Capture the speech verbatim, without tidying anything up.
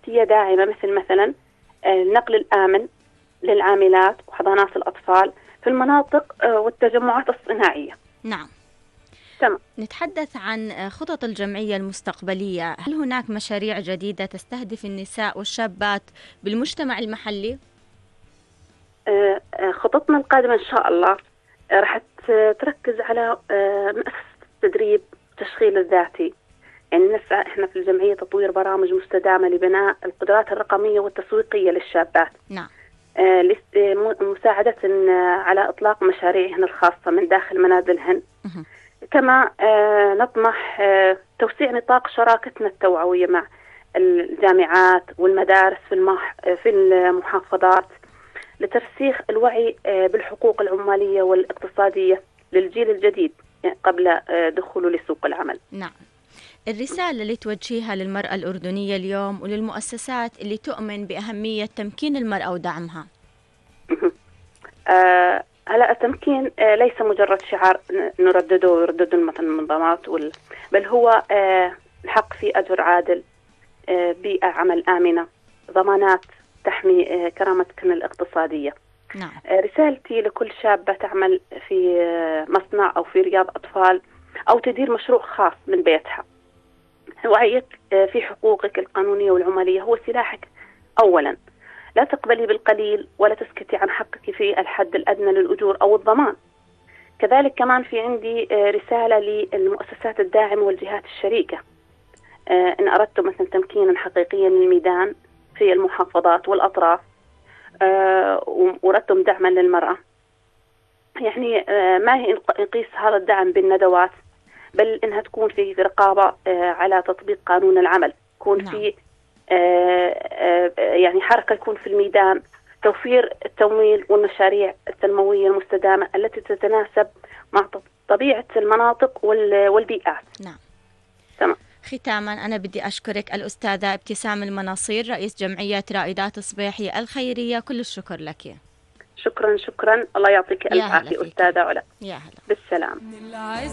بنياتية داعمة، مثل مثلا النقل الآمن للعاملات وحضانات الأطفال في المناطق والتجمعات الصناعية. نعم. تمام. نتحدث عن خطط الجمعية المستقبلية. هل هناك مشاريع جديدة تستهدف النساء والشابات بالمجتمع المحلي؟ خططنا القادمة إن شاء الله راح تركز على مؤسسة التدريب والتشغيل الذاتي. يعني نسعى إحنا في الجمعية تطوير برامج مستدامة لبناء القدرات الرقمية والتسويقية للشابات. نعم. مساعدة على إطلاق مشاريعهن الخاصة من داخل منازلهن. كما نطمح توسيع نطاق شراكتنا التوعوية مع الجامعات والمدارس في المحافظات لترسيخ الوعي بالحقوق العمالية والاقتصادية للجيل الجديد قبل دخوله لسوق العمل. نعم. الرسالة اللي توجهها للمرأة الأردنية اليوم وللمؤسسات اللي تؤمن بأهمية تمكين المرأة ودعمها. آه هلا التمكين آه ليس مجرد شعار نردده ويردده مثلا المنظمات وال... بل هو آه الحق في أجر عادل، آه بيئة عمل آمنة، ضمانات تحمي آه كرامتكن الاقتصادية. نعم. آه رسالتي لكل شابة تعمل في آه مصنع أو في رياض أطفال أو تدير مشروع خاص من بيتها، وعيك آه في حقوقك القانونية والعمالية هو سلاحك أولا. لا تقبلي بالقليل ولا تسكتي عن حقك في الحد الأدنى للأجور أو الضمان. كذلك كمان في عندي رسالة للمؤسسات الداعمة والجهات الشريكة. إن أردتم مثلا تمكينا حقيقيا للميدان في المحافظات والأطراف وأردتم دعما للمرأة، يعني ما هي نقيس هذا الدعم بالندوات، بل إنها تكون في رقابة على تطبيق قانون العمل، يكون نعم. في آآ آآ يعني حركة يكون في الميدان، توفير التمويل والمشاريع التنموية المستدامة التي تتناسب مع طبيعة المناطق والبيئات. نعم. تمام. ختاما أنا بدي أشكرك الأستاذة ابتسام المناصير، رئيس جمعية رائدات صبيحي الخيرية. كل الشكر لك. شكرا شكرا، الله يعطيك ألف عافية أستاذة علا. يا هلا. بالسلام.